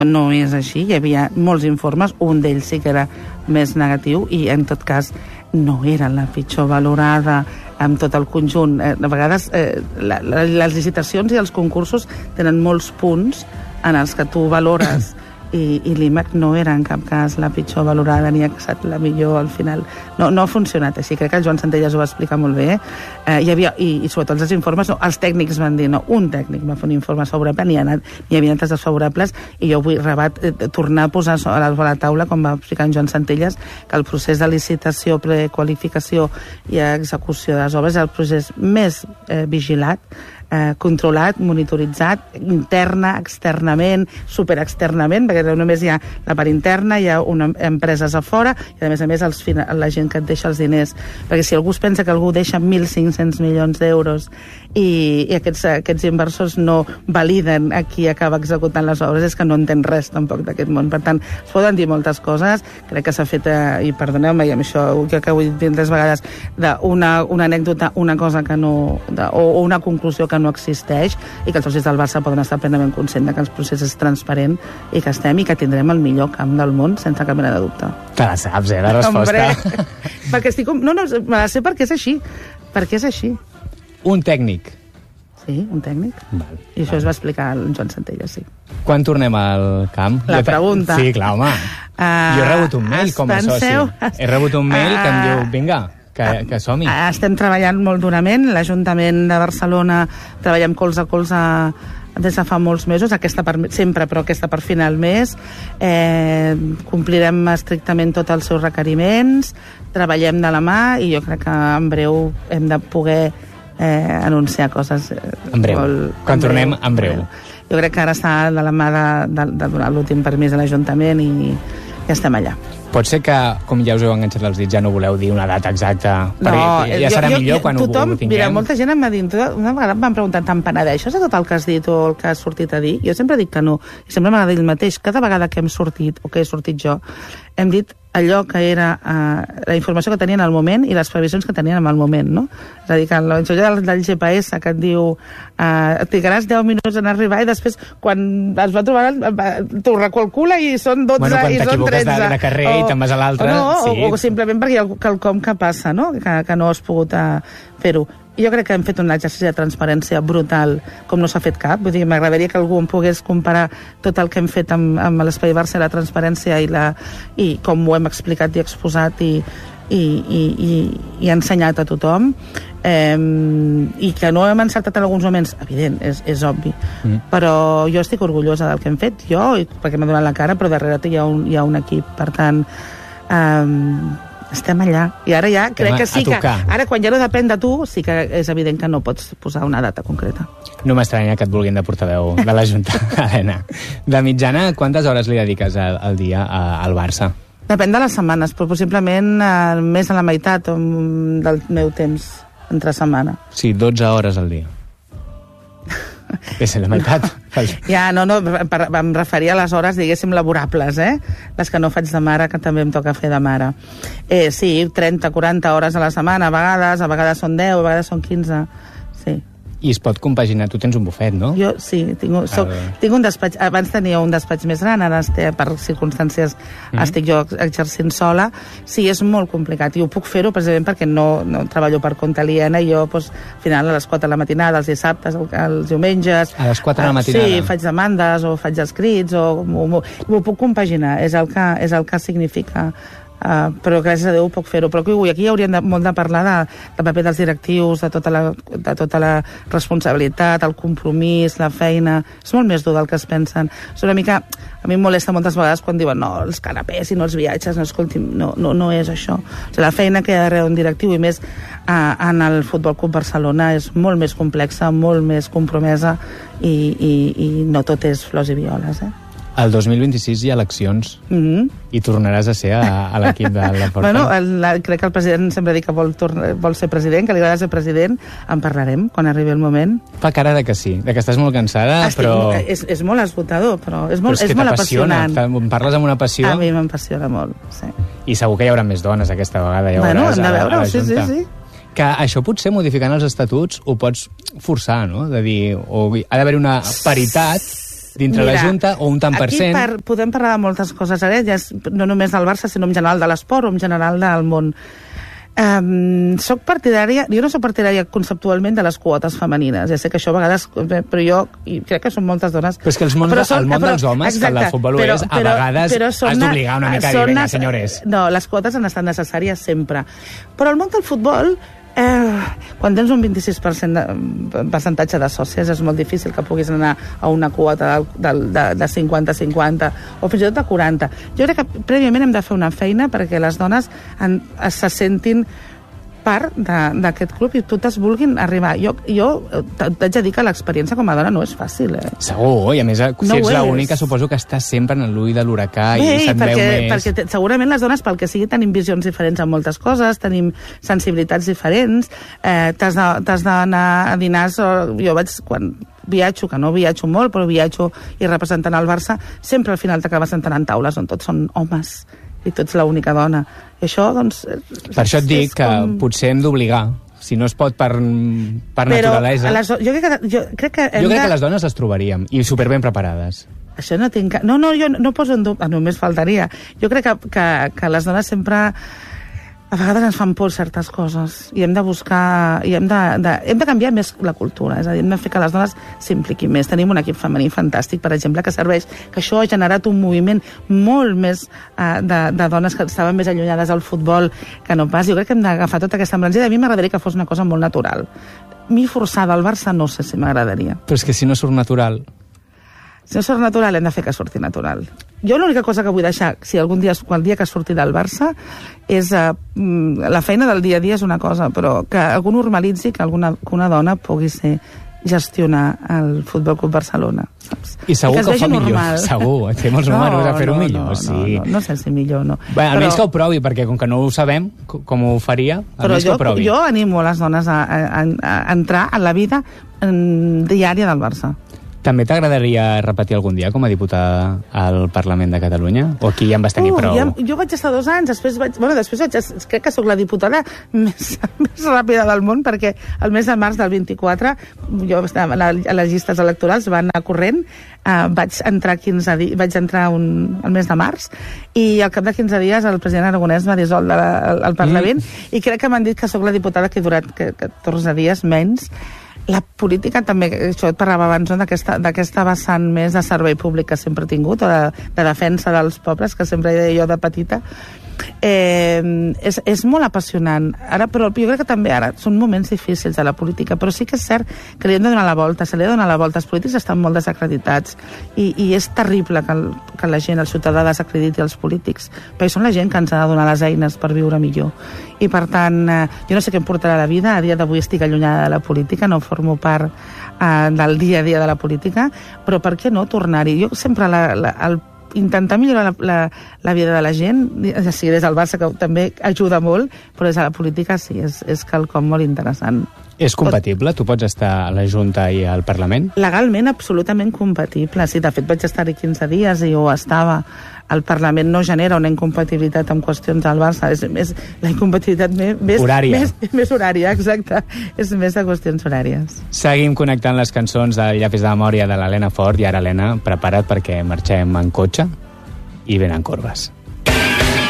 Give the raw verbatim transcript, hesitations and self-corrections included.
No és així, hi havia molts informes, un d'ells sí que era més negatiu i en tot cas no era la pitjor valorada amb tot el conjunt. Eh, a vegades eh, la, la, les licitacions i els concursos tenen molts punts en els que tu valores i, i l'I M A C no era en cap cas la pitjor valorada ni ha estat la millor al final. No, no ha funcionat així, crec que el Joan Centelles ho va explicar molt bé. Eh, hi havia, i, i sobretot els informes, no, els tècnics van dir, no, un tècnic va fer un informe favorable, n'hi ha, n'hi havia altres desfavorables, i jo vull rebat, eh, tornar a posar a la, a la taula, com va explicar en Joan Centelles, que el procés de licitació, prequalificació i execució de les obres és el procés més eh, vigilat, Eh, controlat, monitoritzat, interna, externament, superexternament, perquè només hi ha la part interna, hi ha una, empreses a fora, i a més a més els, la gent que et deixa els diners. Perquè si algú es pensa que algú deixa mil cinc-cents milions d'euros i, i aquests, aquests inversors no validen a qui acaba executant les obres, és que no entén res tampoc d'aquest món. Per tant, es poden dir moltes coses, crec que s'ha fet, eh, i perdoneu-me, i amb això que ho he dit tres vegades, una, una anècdota, una cosa que no, de, o, o una conclusió que no existeix, i que els socis del Barça poden estar plenament conscients que el procés és transparent i que estem i que tindrem el millor camp del món sense cap mena de dubte. Te la saps, eh, la resposta? Hombre, perquè estic... No, no, me la sé perquè és així. Perquè és així. Un tècnic. Sí, un tècnic. Val, I això val. es va explicar el Joan Centelles, sí. Quan tornem al camp? La pregunta. Sí, clar, home. Uh, jo he rebut un mail com a soci. He rebut un mail que em diu, vinga, que, que som-hi. Estem treballant molt durament. L'Ajuntament de Barcelona treballem colze a colze des de fa molts mesos, aquesta per, sempre, però aquesta per final mes. Eh, complirem estrictament tots els seus requeriments, treballem de la mà i jo crec que en breu hem de poder eh, anunciar coses. Eh, en breu. molt, Quan en tornem, breu, en breu. Jo crec que ara està de la mà de, de, de donar l'últim permís a l'Ajuntament i ja estem allà. Pot ser que, com ja us heu enganxat els dits, ja no voleu dir una data exacta, no, perquè ja serà jo, millor jo, quan tothom, ho, ho tinguem. Mira, molta gent em va dir, una vegada em van preguntar, te'n penedeixes de tot el que has dit o el que has sortit a dir? Jo sempre dic que no, i sempre m'agrada dir el mateix. Cada vegada que hem sortit, o que he sortit jo, hem dit allò que era eh, la informació que tenien al moment i les previsions que tenien en el moment, no? És a dir, que allò del, del G P S que et diu eh, et trigaràs deu minuts en arribar i després quan es va trobar t'ho recalcula i són dotze bueno, i són tretze. De, de carrer o, i te'n vas a l'altre. No, sí. o, o simplement perquè hi ha quelcom que passa, no? Que, que no has pogut uh, fer-ho. Jo crec que hem fet un exercici de transparència brutal, com no s'ha fet cap. Vull dir, m'agradaria que algú em pogués comparar tot el que hem fet amb, amb l'Espai Barça, la transparència i, la, i com ho hem explicat i exposat i, i, i, i, i ensenyat a tothom. Eh, i que no hem encertat en alguns moments, evident, és, és obvi, mm. però jo estic orgullosa del que hem fet, jo, perquè m'ha donat la cara, però darrere hi ha un, hi ha un equip, per tant... Eh, estem allà. I ara ja crec que sí que... Ara, quan ja no depèn de tu, sí que és evident que no pots posar una data concreta. No m'estranya que et vulguin de portaveu de la Junta, Helena. De mitjana, quantes hores li dediques al, al dia a, al Barça? Depèn de les setmanes, però possiblement eh, més a la meitat del meu temps entre setmana. Sí, dotze hores al dia. És la meitat. No. Ja, no, no, per, em referia a les hores, diguéssim, laborables, eh? Les que no faig de mare, que també em toca fer de mare. Eh, sí, trenta, quaranta hores a la setmana, a vegades, a vegades són deu, a vegades són quinze, sí. I es pot compaginar. Tu tens un bufet, no? Jo sí, tinc, soc, tinc un despatx. Abans tenia un despatx més gran, ara este, per circumstàncies mm. estic jo exercint sola. Sí, és molt complicat i ho puc fer-ho precisament perquè no, no treballo per compte aliena i jo, doncs, al final, a les quatre de la matinada, els dissabtes, els diumenges... A les quatre de la matinada? Sí, faig demandes o faig escrits o ho, ho puc compaginar, és el que, és el que significa... Uh, però gràcies a Déu puc fer-ho. Però ui, aquí hauríem de, molt de parlar de, del paper dels directius, de tota, la, de tota la responsabilitat, el compromís, la feina. És molt més dur del que es pensen. És una mica... A mi em molesta moltes vegades quan diuen no, els canapés i no els viatges, no, escolti, no, no, no és això. O sigui, la feina que hi ha darrere un directiu, i més uh, en el Futbol Club Barcelona, és molt més complexa, molt més compromesa i, i, i no tot és flors i violes, eh? El dos mil vint-i-sis hi ha eleccions mm-hmm. i tornaràs a ser a, a l'equip de la Porta. Bueno, el, la, crec que el president sempre diu que vol, tornar, vol ser president, que li agrada ser president. En parlarem quan arribi el moment. Fa cara de que sí, de que estàs molt cansada, Estic, però... És, és molt esgotador, però és molt, però és és molt apassionant. Em parles amb una passió... A mi m'apassiona molt, sí. I segur que hi haurà més dones aquesta vegada, ja bueno, veuràs, hem de veure, a, a la sí, Junta. Sí, sí. Que això potser modificant els estatuts ho pots forçar, no? De dir, o ha d'haver una paritat dintre mira, la Junta o un tant per cent? Aquí per, podem parlar de moltes coses, ara, ja és, no només del Barça, sinó en general de l'esport o en general del món. Um, soc partidària, jo no soc partidària conceptualment de les quotes femenines, ja sé que això a vegades, però jo i crec que són moltes dones, però és que els món, són, el món però, dels homes, exacte, que el futbol ho és, a però, vegades però has d'obligar una mica a dir, vinga, senyores, no, les quotes han estat necessàries sempre, però el món del futbol Eh, quan tens un vint-i-sis per cent de percentatge de sòcies és molt difícil que puguis anar a una quota de, de, de cinquanta cinquanta o fins i tot de quaranta. Jo crec que prèviament hem de fer una feina perquè les dones en, se sentin part d'aquest club i totes vulguin arribar. Jo, jo t'haig de dir que l'experiència com a dona no és fàcil, eh? Segur, i a més, si no ets l'única, suposo que estàs sempre en l'ull de l'huracà i se't veu més... perquè te, segurament les dones, pel que sigui, tenim visions diferents en moltes coses, tenim sensibilitats diferents, eh, t'has d'anar a dinars... O, jo vaig, quan viatjo, que no viatjo molt, però viatjo i representant el Barça, sempre al final t'acabes sentant en taules on tots són homes i tu ets l'única dona. I això, doncs... Per això et dic que com... potser hem d'obligar. Si no es pot per, per Però naturalesa... Les, jo crec que, jo crec que, jo crec de... que les dones les trobaríem, i superben preparades. Això no tinc... No, no, jo no poso en dubte... Només faltaria. Jo crec que, que, que les dones sempre... A vegades ens fan por certes coses i hem de buscar... I hem de, de, hem de canviar més la cultura, és a dir, hem de fer que les dones s'impliquin més. Tenim un equip femení fantàstic, per exemple, que serveix, que això ha generat un moviment molt més uh, de, de dones que estaven més allunyades al futbol que no pas. Jo crec que hem d'agafar tota aquesta embranzida. A mi m'agradaria que fos una cosa molt natural. Mi forçada al Barça no sé si m'agradaria. Però és que si no surt natural... Si no surt natural, hem de fer que surti natural. Jo l'única cosa que vull deixar, si algun dia, el dia que surti del Barça, és uh, la feina del dia a dia és una cosa, però que algú normalitzi que, alguna, que una dona pugui ser gestionar el Futbol Club Barcelona, saps? I segur I que, que ho fa normal. millor, segur, té molts números no, a fer-ho no, millor, no, sí. No, no, no sé si millor no. Bé, almenys però, que ho provi, perquè com que no ho sabem com ho faria, almenys jo, que ho provi. Jo animo les dones a, a, a entrar en la vida en, diària del Barça. També t'agradaria repetir algun dia com a diputada al Parlament de Catalunya? O aquí ja en vas tenir uh, prou? Ja, jo vaig estar dos anys, després vaig... Bueno, després vaig, crec que sóc la diputada més, més ràpida del món, perquè el mes de març del vint-i-quatre, jo a, la, a les llistes electorals va anar corrent, uh, vaig entrar quinze dies, vaig entrar un, el mes de març, i al cap de quinze dies el president Aragonès va dissoldre el, el Parlament, mm. i crec que m'han dit que sóc la diputada que he durat catorze dies menys. La política també, això et parlava abans, no? d'aquesta vessant més de servei públic que sempre he tingut, o de, de defensa dels pobles, que sempre he dit jo de petita, eh, és, és molt apassionant. Ara, però jo crec que també ara són moments difícils de la política, però sí que és cert que li hem de donar la volta, se li ha de donar la volta. Els polítics estan molt desacreditats i, i és terrible que, el, que la gent, el ciutadà, desacrediti els polítics, perquè són la gent que ens ha de donar les eines per viure millor. I per tant, eh, jo no sé què em portarà la vida, a dia d'avui estic allunyada de la política, no formo part eh, del dia a dia de la política, però per què no tornar-hi? Jo sempre la, la, el intentar millorar la, la, la vida de la gent, ja sigui des del Barça, que també ajuda molt, però des de la política sí, és, és quelcom molt interessant. És compatible? Tu pots estar a la Junta i al Parlament? Legalment, absolutament compatible. Sí, de fet, vaig estar-hi quinze dies i ho estava. El Parlament no genera una incompatibilitat amb qüestions del Barça. És més, la incompatibilitat més... Horària. Més, més horària, exacte. És més de qüestions horàries. Seguim connectant les cançons del Llapis de Memòria de l'Helena Fort. I ara, Helena, prepara't perquè marxem en cotxe i venen corbes.